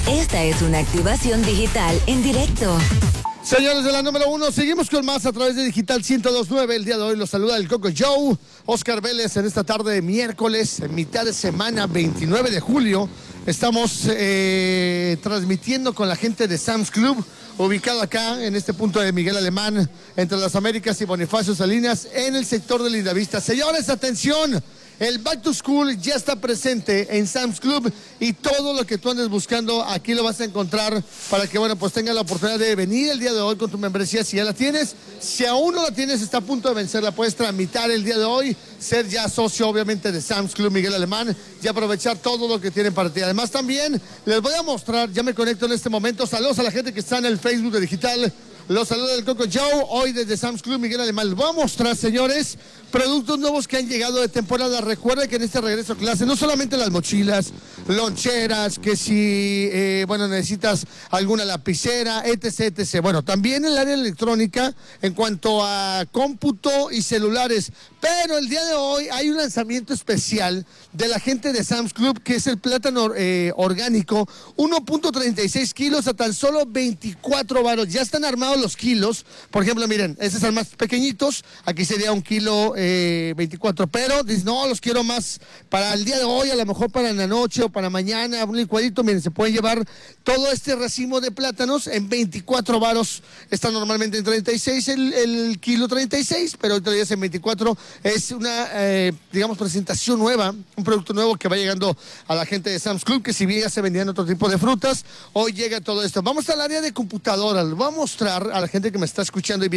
Esta es una activación digital en directo. Señores de la número 1, seguimos con más a través de Digital 102.9. El día de hoy los saluda el Coco Joe, Oscar Vélez, en esta tarde de miércoles, en mitad de semana, 29 de julio. Estamos transmitiendo con la gente de Sam's Club, ubicado acá en este punto de Miguel Alemán, entre las Américas y Bonifacio Salinas, en el sector de Lindavista. Señores, atención. El Back to School ya está presente en Sam's Club y todo lo que tú andes buscando aquí lo vas a encontrar para que, bueno, pues tengas la oportunidad de venir el día de hoy con tu membresía si ya la tienes. Si aún no la tienes, está a punto de vencerla, puedes tramitar el día de hoy, ser ya socio obviamente de Sam's Club Miguel Alemán y aprovechar todo lo que tienen para ti. Además también les voy a mostrar, ya me conecto en este momento, saludos a la gente que está en el Facebook de Digital. Los saludos del Coco Joe, hoy desde Sam's Club Miguel Alemán. Les voy a mostrar, señores, productos nuevos que han llegado de temporada. Recuerden que en este regreso a clase, no solamente las mochilas, loncheras, que si, necesitas alguna lapicera, etc, etc. Bueno, también el área electrónica en cuanto a cómputo y celulares. Pero el día de hoy hay un lanzamiento especial de la gente de Sam's Club, que es el plátano orgánico, 1.36 kilos a tan solo 24 varos. Ya están armados los kilos. Por ejemplo, miren, estos son más pequeñitos. Aquí sería 1 kilo 24, pero dices, no, los quiero más para el día de hoy, a lo mejor para la noche o para mañana, un licuadito. Miren, se puede llevar todo este racimo de plátanos en 24 varos. Está normalmente en 36 el kilo 36, pero ahorita ya es en 24. Es una, presentación nueva, un producto nuevo que va llegando a la gente de Sam's Club, que si bien ya se vendían otro tipo de frutas, hoy llega todo esto. Vamos al área de computadoras, les voy a mostrar a la gente que me está escuchando y